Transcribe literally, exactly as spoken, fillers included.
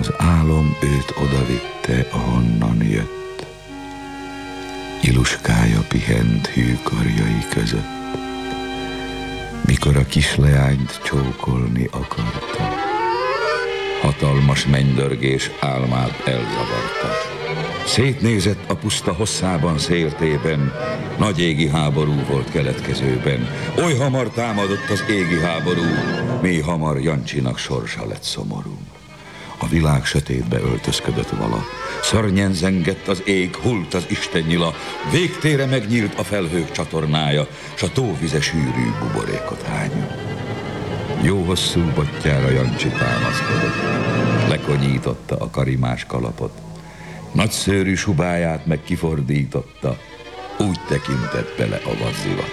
Az álom őt odavitte, ahonnan jött. Iluskája pihent hű karjai között, mikor a kisleányt csókolni akarta. Hatalmas mennydörgés álmát elzavarta. Szétnézett a puszta hosszában, széltében, nagy égi háború volt keletkezőben. Oly hamar támadott az égi háború, mély hamar Jancsinak sorsa lett szomorú. A világ sötétbe öltözködött vala, szörnyen zengett az ég, hult az istennyila, végtére megnyílt a felhők csatornája, s a tóvize sűrű buborékot hánya. Jó hosszú bottyára Jancsi támaszkodott, lekonyította a karimás kalapot, nagy szőrű subáját meg kifordította, úgy tekintett bele a vazivat.